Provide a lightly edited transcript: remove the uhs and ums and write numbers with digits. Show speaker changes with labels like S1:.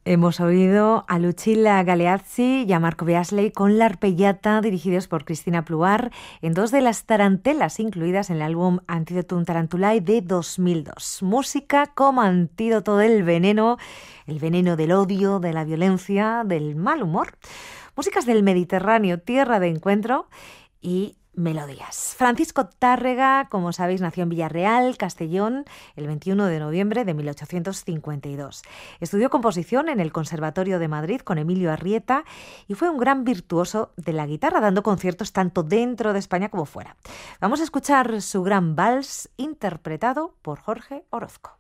S1: Hemos oído a Lucilla Galeazzi y a Marco Beasley con La Arpellata, dirigidos por Cristina Pluar, en dos de las tarantelas incluidas en el álbum Antidotum Tarantulae de 2002. Música como antídoto del veneno, el veneno del odio, de la violencia, del mal humor. Músicas del Mediterráneo, tierra de encuentro y melodías. Francisco Tárrega, como sabéis, nació en Villarreal, Castellón, el 21 de noviembre de 1852. Estudió composición en el Conservatorio de Madrid con Emilio Arrieta y fue un gran virtuoso de la guitarra, dando conciertos tanto dentro de España como fuera. Vamos a escuchar su gran vals interpretado por Jorge Orozco.